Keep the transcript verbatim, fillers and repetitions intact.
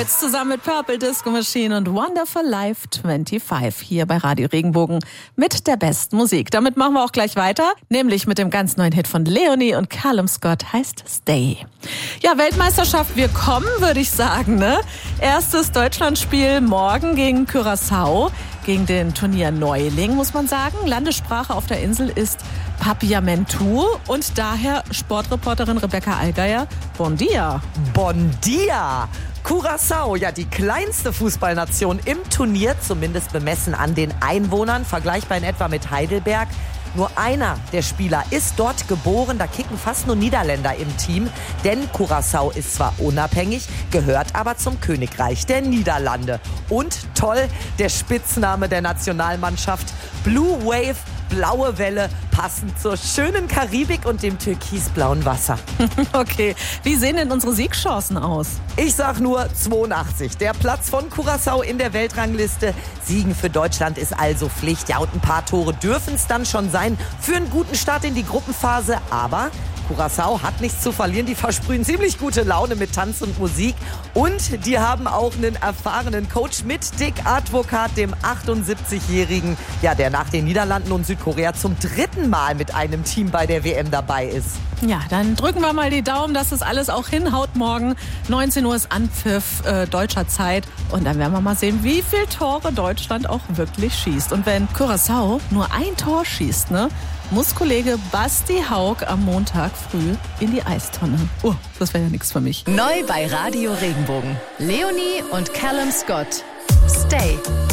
Pirates zusammen mit Purple Disco Machine und Wonderful Life fünfundzwanzig hier bei Radio Regenbogen mit der besten Musik. Damit machen wir auch gleich weiter, nämlich mit dem ganz neuen Hit von Leonie und Callum Scott, heißt Stay. Ja, Weltmeisterschaft, wir kommen, würde ich sagen, ne? Erstes Deutschlandspiel morgen gegen Curaçao, gegen den Turnierneuling, muss man sagen. Landessprache auf der Insel ist Papiamentu und daher Sportreporterin Rebecca Allgeier. Bon dia. Bon dia. Curaçao, ja die kleinste Fußballnation im Turnier, zumindest bemessen an den Einwohnern, vergleichbar in etwa mit Heidelberg. Nur einer der Spieler ist dort geboren, da kicken fast nur Niederländer im Team. Denn Curaçao ist zwar unabhängig, gehört aber zum Königreich der Niederlande. Und toll, der Spitzname der Nationalmannschaft, Blue Wave, blaue Welle, passend zur schönen Karibik und dem türkisblauen Wasser. Okay, wie sehen denn unsere Siegchancen aus? Ich sag nur zweiundachtzig. Der Platz von Curaçao in der Weltrangliste. Siegen für Deutschland ist also Pflicht. Ja, und ein paar Tore dürfen es dann schon sein für einen guten Start in die Gruppenphase. Aber Curaçao hat nichts zu verlieren. Die versprühen ziemlich gute Laune mit Tanz und Musik. Und die haben auch einen erfahrenen Coach mit Dick Advokat, dem achtundsiebzigjährigen, ja, der nach den Niederlanden und Südkorea zum dritten Mal mit einem Team bei der W M dabei ist. Ja, dann drücken wir mal die Daumen, dass das alles auch hinhaut morgen. neunzehn Uhr ist Anpfiff äh, deutscher Zeit. Und dann werden wir mal sehen, wie viele Tore Deutschland auch wirklich schießt. Und wenn Curaçao nur ein Tor schießt, ne, muss Kollege Basti Haug am Montag früh in die Eistonne. Oh, das wäre ja nichts für mich. Neu bei Radio Regenbogen. Leonie und Callum Scott. Stay.